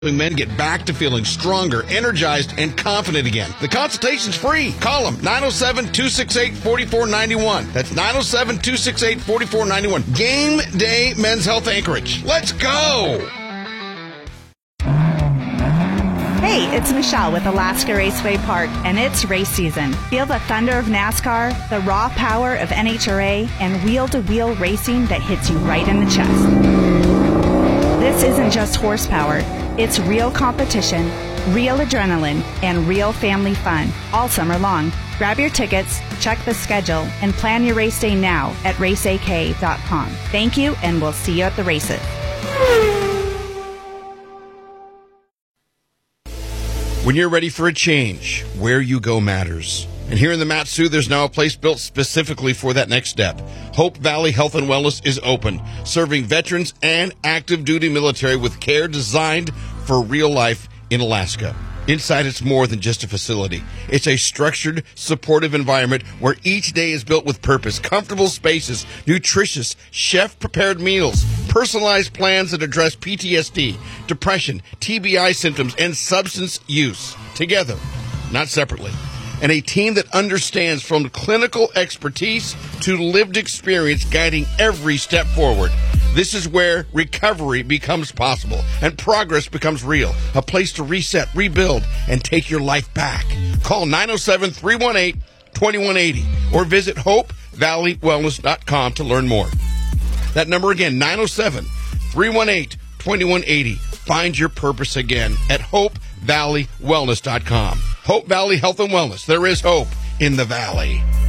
Men get back to feeling stronger, energized, and confident again. The consultation's free. Call them, 907-268-4491. That's 907-268-4491. Game Day Men's Health Anchorage. Let's go! Hey, it's Michelle with Alaska Raceway Park, and it's race season. Feel the thunder of NASCAR, the raw power of NHRA, and wheel-to-wheel racing that hits you right in the chest. This isn't just horsepower. It's real competition, real adrenaline, and real family fun all summer long. Grab your tickets, check the schedule, and plan your race day now at raceak.com. Thank you, and we'll see you at the races. When you're ready for a change, where you go matters. And here in the Mat-Su, there's now a place built specifically for that next step. Hope Valley Health and Wellness is open, serving veterans and active duty military with care designed for real life in Alaska. Inside, it's more than just a facility. It's a structured, supportive environment where each day is built with purpose, comfortable spaces, nutritious, chef-prepared meals, personalized plans that address PTSD, depression, TBI symptoms, and substance use. Together, not separately. And a team that understands from clinical expertise to lived experience guiding every step forward. This is where recovery becomes possible and progress becomes real. A place to reset, rebuild, and take your life back. Call 907-318-2180 or visit HopeValleyWellness.com to learn more. That number again, 907-318-2180. Find your purpose again at HopeValleyWellness.com. Hope Valley Health and Wellness. There is hope in the Valley.